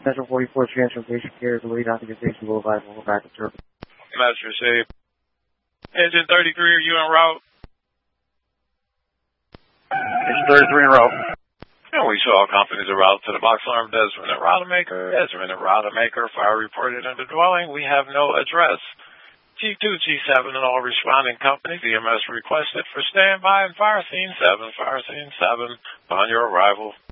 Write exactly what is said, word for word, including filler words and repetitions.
Metro forty-four Transportation Care is the lead documentation Boulevard. We'll go back to Turtle. Metro City. Engine thirty-three, are you en route? Engine thirty-three en route. And we saw companies en route to the box alarm. Desmond at Rodemaker. Desmond at Rodemaker. Fire reported in the dwelling. We have no address. G two, G seven, and all responding companies. E M S requested for standby and fire scene seven. Fire scene seven. Upon your arrival.